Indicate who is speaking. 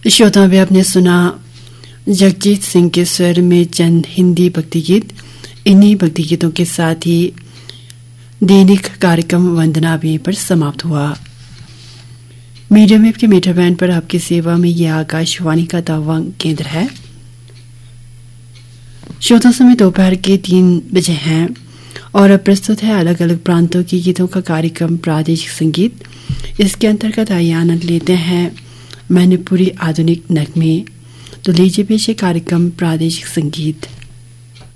Speaker 1: श्रोता भी आपने सुना जगजीत सिंह के स्वर में चंद हिंदी भक्ति गीत। इन्हीं भक्ति गीतों के साथ ही दैनिक कार्यक्रम वंदना भी पर समाप्त हुआ। मीडियम वेव के मीटर बैंड पर आपकी सेवा में यह आकाशवाणी का तवांग केंद्र है। श्रोता समय दोपहर के 3 बजे हैं और अब प्रस्तुत है अलग अलग प्रांतों की गीतों का कार्यक्रम प्रादेशिक संगीत। इसके अंतर्गत आइए आनंद लेते हैं मणिपुरी आधुनिक नगमे। तो लीजिए पेश कार्यक्रम प्रादेशिक संगीत।